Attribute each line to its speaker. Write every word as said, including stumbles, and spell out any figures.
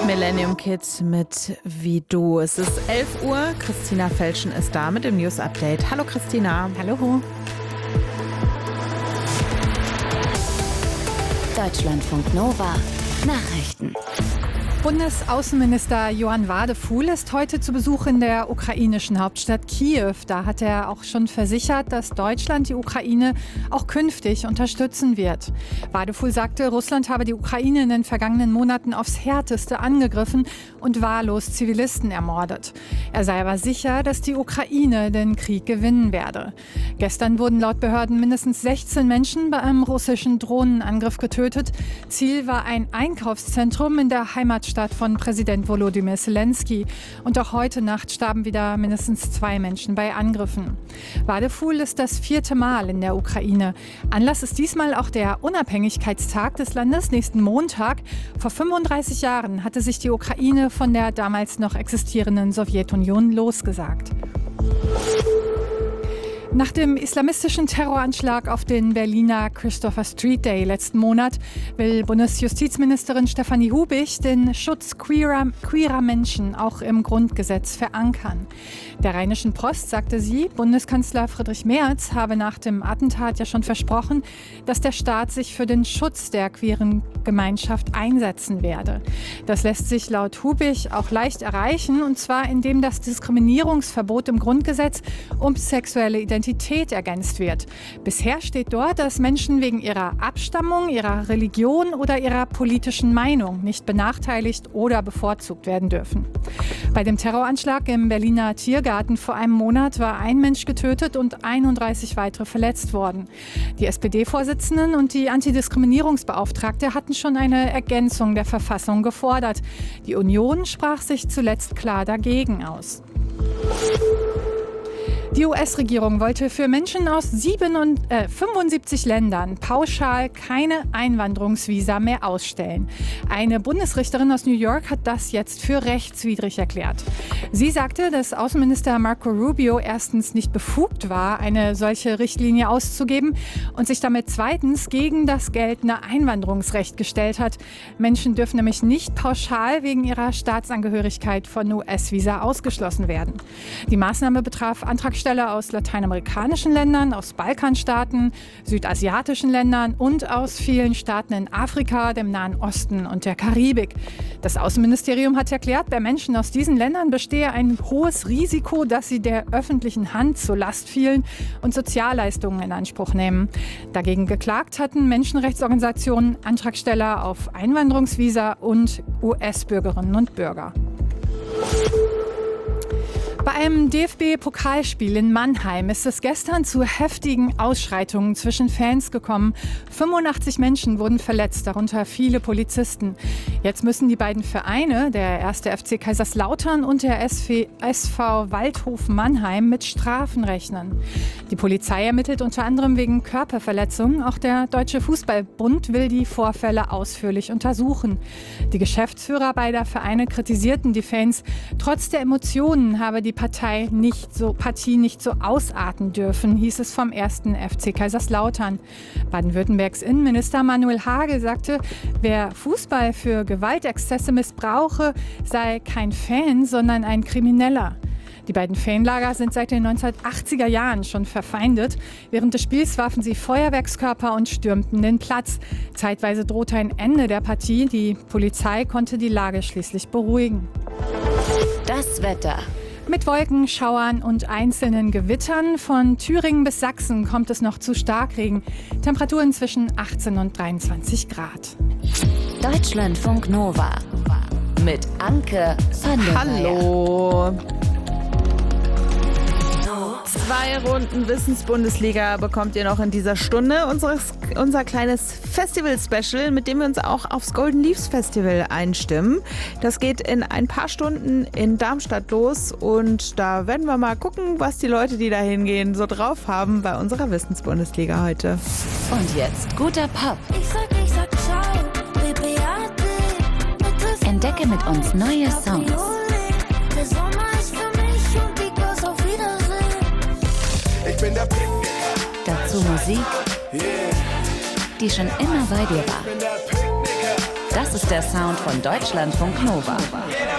Speaker 1: Millennium Kids mit Wie du. Es ist elf Uhr. Christina Felschen ist da mit dem News Update. Hallo Christina.
Speaker 2: Hallo.
Speaker 3: Deutschlandfunk Nova Nachrichten.
Speaker 2: Bundesaußenminister Johann Wadefuhl ist heute zu Besuch in der ukrainischen Hauptstadt Kiew. Da hat er auch schon versichert, dass Deutschland die Ukraine auch künftig unterstützen wird. Wadefuhl sagte, Russland habe die Ukraine in den vergangenen Monaten aufs Härteste angegriffen und wahllos Zivilisten ermordet. Er sei aber sicher, dass die Ukraine den Krieg gewinnen werde. Gestern wurden laut Behörden mindestens sechzehn Menschen bei einem russischen Drohnenangriff getötet. Ziel war ein Einkaufszentrum in der Heimatstadt von Präsident Volodymyr Zelensky. Und auch heute Nacht starben wieder mindestens zwei Menschen bei Angriffen. Wadefuhl ist das vierte Mal in der Ukraine. Anlass ist diesmal auch der Unabhängigkeitstag des Landes nächsten Montag. Vor fünfunddreißig Jahren hatte sich die Ukraine von der damals noch existierenden Sowjetunion losgesagt. Nach dem islamistischen Terroranschlag auf den Berliner Christopher Street Day letzten Monat will Bundesjustizministerin Stefanie Hubich den Schutz queerer, queerer Menschen auch im Grundgesetz verankern. Der Rheinischen Post sagte sie, Bundeskanzler Friedrich Merz habe nach dem Attentat ja schon versprochen, dass der Staat sich für den Schutz der queeren Gemeinschaft einsetzen werde. Das lässt sich laut Hubich auch leicht erreichen, und zwar indem das Diskriminierungsverbot im Grundgesetz um sexuelle Identität ergänzt wird. Bisher steht dort, dass Menschen wegen ihrer Abstammung, ihrer Religion oder ihrer politischen Meinung nicht benachteiligt oder bevorzugt werden dürfen. Bei dem Terroranschlag im Berliner Tiergarten vor einem Monat war ein Mensch getötet und einunddreißig weitere verletzt worden. Die S P D-Vorsitzenden und die Antidiskriminierungsbeauftragte hatten schon eine Ergänzung der Verfassung gefordert. Die Union sprach sich zuletzt klar dagegen aus. Die U S-Regierung wollte für Menschen aus sieben und, äh, fünfundsiebzig Ländern pauschal keine Einwanderungsvisa mehr ausstellen. Eine Bundesrichterin aus New York hat das jetzt für rechtswidrig erklärt. Sie sagte, dass Außenminister Marco Rubio erstens nicht befugt war, eine solche Richtlinie auszugeben und sich damit zweitens gegen das geltende Einwanderungsrecht gestellt hat. Menschen dürfen nämlich nicht pauschal wegen ihrer Staatsangehörigkeit von U S-Visa ausgeschlossen werden. Die Maßnahme betraf Antragsteller aus lateinamerikanischen Ländern, aus Balkanstaaten, südasiatischen Ländern und aus vielen Staaten in Afrika, dem Nahen Osten und der Karibik. Das Außenministerium hat erklärt, bei Menschen aus diesen Ländern bestehe ein hohes Risiko, dass sie der öffentlichen Hand zur Last fielen und Sozialleistungen in Anspruch nehmen. Dagegen geklagt hatten Menschenrechtsorganisationen, Antragsteller auf Einwanderungsvisa und U S-Bürgerinnen und Bürger. Bei einem D F B-Pokalspiel in Mannheim ist es gestern zu heftigen Ausschreitungen zwischen Fans gekommen. fünfundachtzig Menschen wurden verletzt, darunter viele Polizisten. Jetzt müssen die beiden Vereine, der erste F C Kaiserslautern und der S V Waldhof Mannheim, mit Strafen rechnen. Die Polizei ermittelt unter anderem wegen Körperverletzungen. Auch der Deutsche Fußballbund will die Vorfälle ausführlich untersuchen. Die Geschäftsführer beider Vereine kritisierten die Fans. Trotz der Emotionen habe die Partei nicht so, Partie nicht so ausarten dürfen, hieß es vom ersten F C Kaiserslautern. Baden-Württembergs Innenminister Manuel Hagel sagte, wer Fußball für Gewaltexzesse missbrauche, sei kein Fan, sondern ein Krimineller. Die beiden Fanlager sind seit den neunzehnhundertachtziger Jahren schon verfeindet. Während des Spiels warfen sie Feuerwerkskörper und stürmten den Platz. Zeitweise drohte ein Ende der Partie. Die Polizei konnte die Lage schließlich beruhigen.
Speaker 3: Das Wetter.
Speaker 2: Mit Wolken, Schauern und einzelnen Gewittern von Thüringen bis Sachsen kommt es noch zu Starkregen. Temperaturen zwischen achtzehn und dreiundzwanzig Grad.
Speaker 3: Deutschlandfunk Nova mit Anke van der
Speaker 1: Hallo. Zwei Runden Wissensbundesliga bekommt ihr noch in dieser Stunde. Unseres, unser kleines Festival-Special, mit dem wir uns auch aufs Golden Leaves Festival einstimmen. Das geht in ein paar Stunden in Darmstadt los und da werden wir mal gucken, was die Leute, die da hingehen, so drauf haben bei unserer Wissensbundesliga heute.
Speaker 3: Und jetzt guter Pop.
Speaker 4: Ich sag, ich sag ciao, Baby, Ade.
Speaker 3: Entdecke mit uns neue Songs.
Speaker 4: Der Sommer ist für mich und die Girls auf Wiedersehen.
Speaker 5: Ich bin der Picknicker.
Speaker 3: Dazu Musik,
Speaker 5: Yeah.
Speaker 3: die schon immer bei dir
Speaker 5: Ich
Speaker 3: war.
Speaker 5: bin der Picknicker.
Speaker 3: Das ist der Sound von Deutschlandfunk Nova.